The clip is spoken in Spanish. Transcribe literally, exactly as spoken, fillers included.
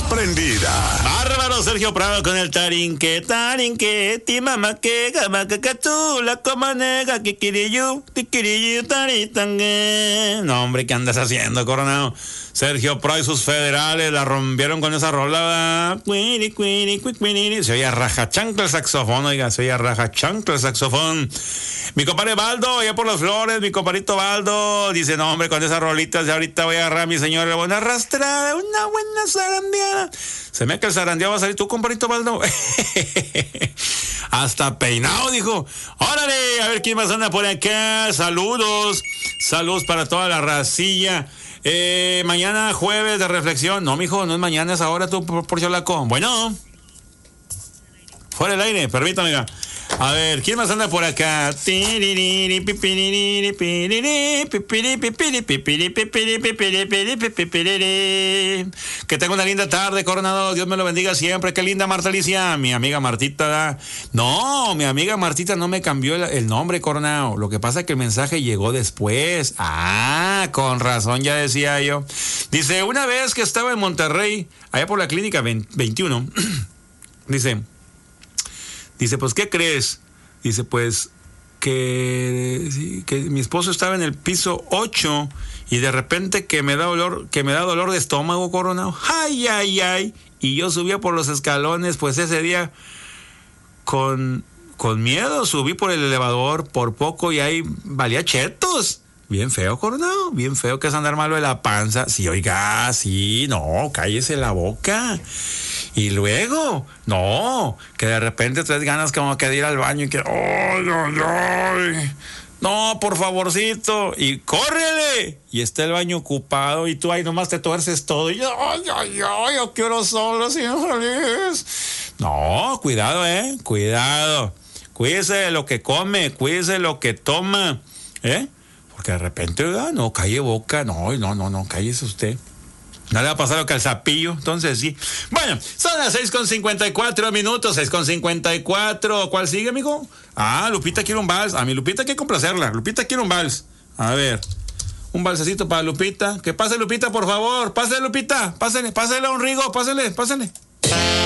prendida. Bárbaro Sergio Prado con el tarinque, tarinque, timamaque, gamacacatula, comanega, kikiriyu, kikiriyu, taritangue. No, hombre, ¿qué andas haciendo, Coronado? Sergio Prado y sus federales la rompieron con esa rola. Cuiri, cuiri, cuiri, cuiri. Se oía rajachancla el saxofón, oiga, se oía rajachancla el saxofón. Mi compadre Baldo, allá por las flores, mi compadrito Baldo, dice, no, hombre, con esas rolitas, ya ahorita voy a agarrar a mi señora, una arrastrada, una buena zarandeada. Se me que el zarandeado va a salir tú, compadrito Baldo. Hasta peinado, dijo. Órale, a ver quién más anda por acá. Saludos, saludos para toda la racilla. Eh, mañana jueves de reflexión. No, mijo, no es mañana, es ahora tú, por, por cholaco. Bueno, fuera el aire, permítame. A ver, ¿quién más anda por acá? Que tenga una linda tarde, Coronado. Dios me lo bendiga siempre. Qué linda Marta Alicia. Mi amiga Martita. No, mi amiga Martita no me cambió el, el nombre, Coronado. Lo que pasa es que el mensaje llegó después. Ah, con razón, ya decía yo. Dice, una vez que estaba en Monterrey, allá por la clínica veintiuno, dice... Dice, pues, ¿qué crees? Dice, pues, que, que mi esposo estaba en el piso ocho y de repente que me da dolor, que me da dolor de estómago, Coronado. ¡Ay, ay, ay! Y yo subía por los escalones, pues ese día con, con miedo subí por el elevador por poco y ahí valía chetos. Bien feo, Coronado, bien feo que es andar malo de la panza. Sí, oiga, sí, no, cállese la boca. Y luego, no, que de repente traes ganas como que de ir al baño y que, ¡ay, ay, ay! No, por favorcito, y córrele. Y está el baño ocupado y tú ahí nomás te tuerces todo. Y yo, ¡ay, ay, ay! Yo quiero solo, señor feliz. No, cuidado, ¿eh? Cuidado. Cuídese de lo que come, cuídese de lo que toma, ¿eh? Porque de repente, ¿verdad? No, calle boca, no, no, no, no, cállese usted. No le va a pasar lo que al zapillo, entonces sí. Bueno, son las seis con cincuenta y cuatro minutos, seis con cincuenta y cuatro. ¿Cuál sigue, amigo? Ah, Lupita quiere un vals. A mi Lupita hay que complacerla. Lupita quiere un vals. A ver, un valsecito para Lupita. Que pase, Lupita, por favor. Pásale, Lupita. Pásale, pásale a un Rigo, pásale, pásale.